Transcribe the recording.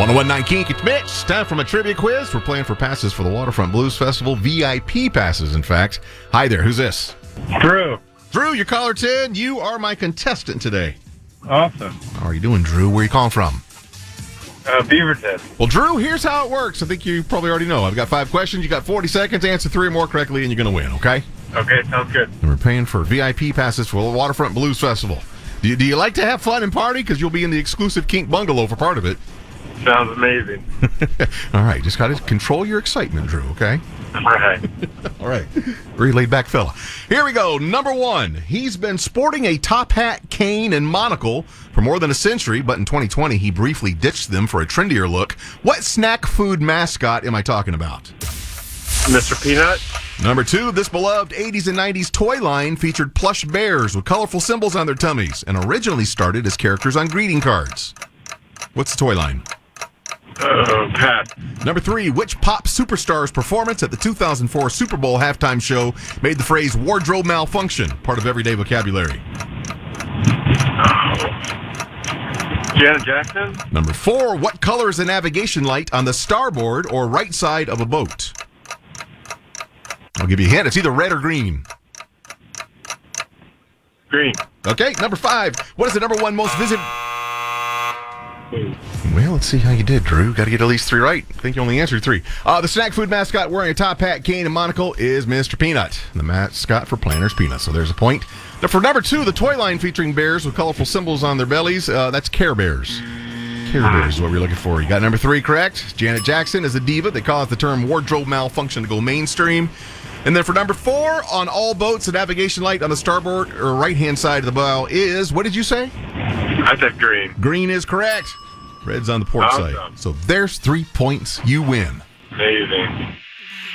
1019 Kink, it's Mitch. Time for my trivia quiz. We're playing for passes for the Waterfront Blues Festival. VIP passes, in fact. Hi there, who's this? Drew. Drew, you're caller 10. You are my contestant today. Awesome. How are you doing, Drew? Where are you calling from? Beaverton. Well, Drew, here's how it works. I think you probably already know. I've got 5 questions. You got 40 seconds. Answer 3 or more correctly, and you're going to win, okay? Okay, sounds good. And we're paying for VIP passes for the Waterfront Blues Festival. Do you like to have fun and party? Because you'll be in the exclusive Kink Bungalow for part of it. Sounds amazing. All right, just got to control your excitement, Drew, okay? All right. All right. Very laid-back fella. Here we go. Number 1. He's been sporting a top hat, cane, and monocle for more than a century, but in 2020, he briefly ditched them for a trendier look. What snack food mascot am I talking about? Mr. Peanut. Number 2. This beloved 80s and 90s toy line featured plush bears with colorful symbols on their tummies and originally started as characters on greeting cards. What's the toy line? Pass. Number 3, which pop superstar's performance at the 2004 Super Bowl halftime show made the phrase wardrobe malfunction part of everyday vocabulary? Janet Jackson. Number 4, what color is a navigation light on the starboard or right side of a boat? I'll give you a hint. It's either red or green. Green. Okay, number 5, what is the number 1 most visited... Well, let's see how you did, Drew. Got to get at least 3 right. I think you only answered 3. The snack food mascot wearing a top hat, cane, and monocle is Mr. Peanut, the mascot for Planters Peanuts. So there's a point. Now, for number 2, the toy line featuring bears with colorful symbols on their bellies, that's Care Bears. Care Bears is what we're looking for. You got number 3 correct. Janet Jackson is a diva. They cause the term wardrobe malfunction to go mainstream. And then for number 4, on all boats, the navigation light on the starboard or right-hand side of the bow is, what did you say? I said green. Green is correct. Red's on the port side. So there's 3 points. You win. Amazing.